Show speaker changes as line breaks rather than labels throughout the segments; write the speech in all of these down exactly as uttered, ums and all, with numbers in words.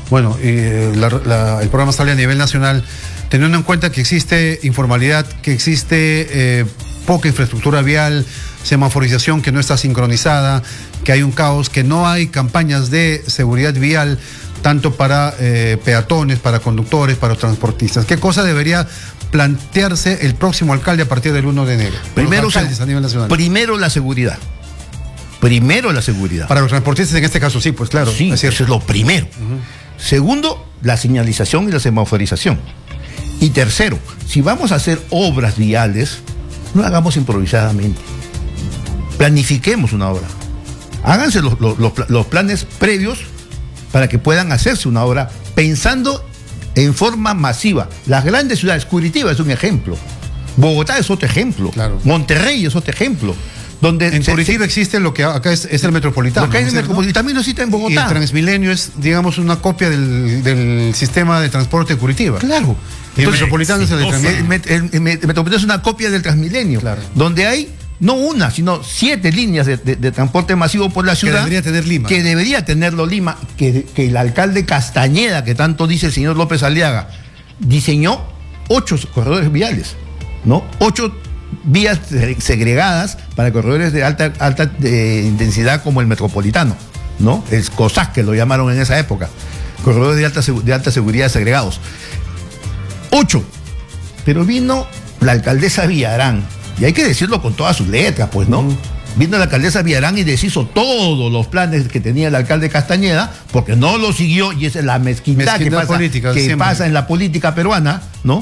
Bueno, eh, la, la, el programa sale a nivel nacional, teniendo en cuenta que existe informalidad, que existe eh, poca infraestructura vial, semaforización que no está sincronizada, que hay un caos, que no hay campañas de seguridad vial, tanto para eh, peatones, para conductores, para transportistas. ¿Qué cosa debería plantearse el próximo alcalde a partir del uno de enero?
Primero,
a nivel nacional.
Primero la seguridad. Primero la seguridad.
Para los transportistas en este caso sí, pues claro.
Sí, es eso es lo primero. Uh-huh. Segundo, la señalización y la semaforización. Y tercero, si vamos a hacer obras viales, no hagamos improvisadamente. Planifiquemos una obra. Háganse los, los, los, los planes previos para que puedan hacerse una obra pensando en forma masiva. Las grandes ciudades, Curitiba es un ejemplo, Bogotá es otro ejemplo, claro. Monterrey es otro ejemplo. Donde
en
se,
Curitiba
se,
existe lo que acá es, es el metropolitano.
Lo que es el metropolitano, también lo existe en Bogotá.
Y el Transmilenio es, digamos, una copia del, del sistema de transporte de Curitiba.
Claro.
Y el metropolitano es el de Transmilenio.
El, el, el, el metropolitano es una copia del Transmilenio, claro. Donde hay no una, sino siete líneas de, de, de transporte masivo por la ciudad.
Que debería tener Lima.
Que debería tenerlo Lima. Que, que el alcalde Castañeda, que tanto dice el señor López Aliaga, diseñó ocho corredores viales, ¿no? Ocho vías segregadas para corredores de alta, alta de intensidad como el metropolitano, ¿no? El COSAC, que lo llamaron en esa época. Corredores de alta, de alta seguridad segregados. Ocho. Pero vino la alcaldesa Villarán, y hay que decirlo con todas sus letras, pues, ¿no? Uh-huh. Vino la alcaldesa Villarán y deshizo todos los planes que tenía el alcalde Castañeda, porque no lo siguió, y esa es la mezquindad que, pasa, política, que pasa en la política peruana, ¿no?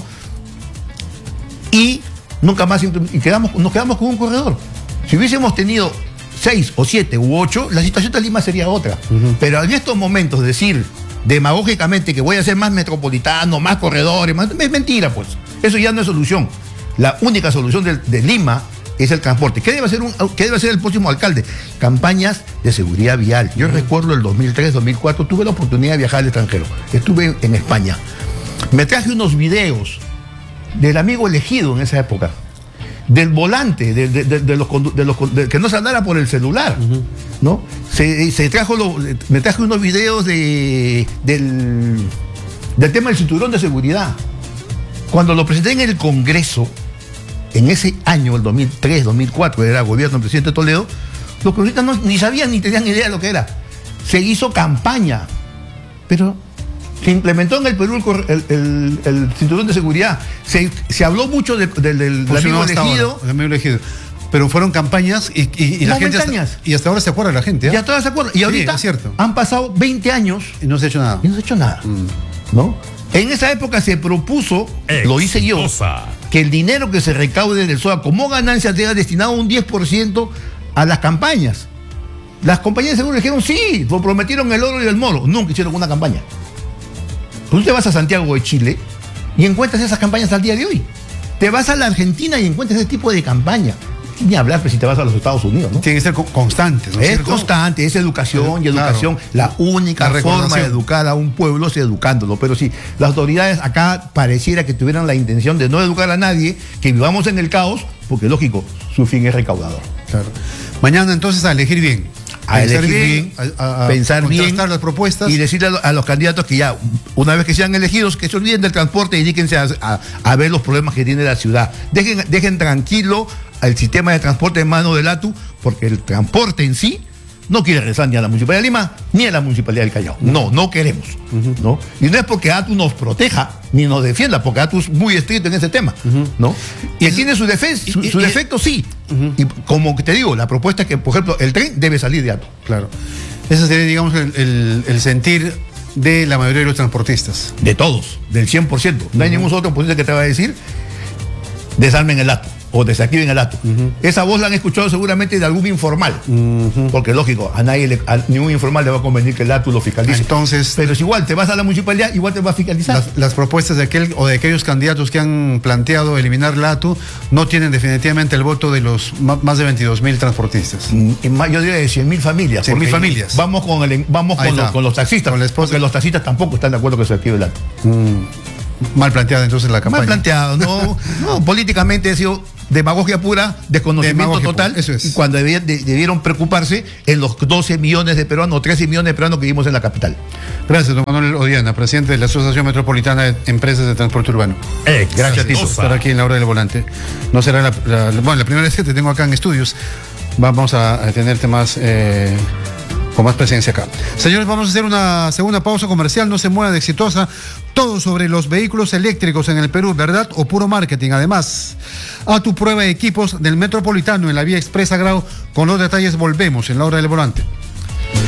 Y nunca más, y quedamos, nos quedamos con un corredor. Si hubiésemos tenido seis o siete u ocho, la situación de Lima sería otra. Uh-huh. Pero en estos momentos decir demagógicamente que voy a hacer más metropolitano, más corredores, más, es mentira, pues. Eso ya no es solución. La única solución de, de Lima es el transporte. ¿Qué debe hacer un, qué debe hacer el próximo alcalde? Campañas de seguridad vial. Yo uh-huh. recuerdo el dos mil tres, dos mil cuatro, tuve la oportunidad de viajar al extranjero. Estuve en España. Me traje unos videos del amigo elegido en esa época, del volante, de, de, de, de los, de los de, que no se andara por el celular, uh-huh. ¿no? Se, se trajo lo, me traje unos videos de, del, del tema del cinturón de seguridad. Cuando lo presenté en el Congreso, en ese año, el dos mil tres, dos mil cuatro, era gobierno del presidente Toledo, los congresistas no, ni sabían ni tenían idea de lo que era. Se hizo campaña, pero se implementó en el Perú el, el, el, el cinturón de seguridad. Se, se habló mucho de, de, del, del amigo elegido.
El amigo elegido. Pero fueron campañas y, y, y la gente hasta, y hasta ahora se acuerda la gente. ¿eh?
Ya todas se acuerdan. Y ahorita
sí, es cierto.
Han pasado veinte años.
Y no se ha hecho nada.
Y no se ha hecho nada. Mm. ¿No? En esa época se propuso, Exitosa. Lo hice yo, que el dinero que se recaude del S O A como ganancia sea destinado un diez por ciento a las campañas. Las compañías de seguro dijeron sí, lo prometieron el oro y el moro. Nunca hicieron una campaña. Tú te vas a Santiago de Chile y encuentras esas campañas al día de hoy. Te vas a la Argentina y encuentras ese tipo de campaña. Ni hablar, pero si te vas a los Estados Unidos, ¿no?
Tiene que ser constante, ¿no?
Es cierto? Constante, es educación y educación. Claro. La única la forma de educar a un pueblo es educándolo. Pero si las autoridades acá pareciera que tuvieran la intención de no educar a nadie, que vivamos en el caos, porque lógico, su fin es recaudador.
Claro. Mañana entonces a elegir bien.
A elegir bien, bien a, a
pensar bien
las propuestas y decirle a, lo, a los candidatos que ya, una vez que sean elegidos, que se olviden del transporte y dedíquense a, a, a ver los problemas que tiene la ciudad. Dejen, dejen tranquilo al sistema de transporte en manos del A T U, porque el transporte en sí no quiere rezar ni a la Municipalidad de Lima ni a la Municipalidad del Callao. No, no queremos. Uh-huh. ¿No? Y no es porque A T U nos proteja ni nos defienda, porque A T U es muy estricto en ese tema. Uh-huh. ¿No? Y él tiene su, defensa, su, su defecto, sí. Uh-huh. Y como te digo, la propuesta es que, por ejemplo, el tren debe salir de A T U.
Claro. Ese sería, digamos, el, el, el sentir de la mayoría de los transportistas.
De todos, del cien por ciento. No hay uh-huh. ningún otro transportista que te va a decir desarmen el A T U o desactiven el A T U. Uh-huh. Esa voz la han escuchado seguramente de algún informal. Uh-huh. Porque lógico, a nadie, le, a ningún informal le va a convenir que el A T U lo fiscalice.
Entonces,
pero es igual, te vas a la municipalidad, igual te va a fiscalizar.
Las, las propuestas de aquel o de aquellos candidatos que han planteado eliminar el A T U no tienen definitivamente el voto de los más de veintidós mil transportistas.
Y más, yo diría de cien mil familias.
cien mil familias.
Vamos con, el, vamos con, los, con los taxistas, con porque los taxistas tampoco están de acuerdo que se active el A T U.
Mm. Mal planteada entonces la campaña.
Mal planteado, no, no, políticamente ha sido demagogia pura, desconocimiento
Demagogia
total,
pura, eso es.
y cuando debi- de- debieron preocuparse en los doce millones de peruanos, trece millones de peruanos que vivimos en la capital.
Gracias, don Manuel Odiana, presidente de la Asociación Metropolitana de Empresas de Transporte Urbano.
Eh, gracias,
Por estar aquí en la hora del volante. No será la, la- bueno, la primera vez que te tengo acá en estudios. Vamos a, a tenerte más eh, con más presencia acá. Señores, vamos a hacer una segunda pausa comercial. No se mueva de Exitosa. Todo sobre los vehículos eléctricos en el Perú, ¿verdad? O puro marketing. Además, a tu prueba de equipos del Metropolitano en la vía Expresa Grau. Con los detalles volvemos en la hora del volante.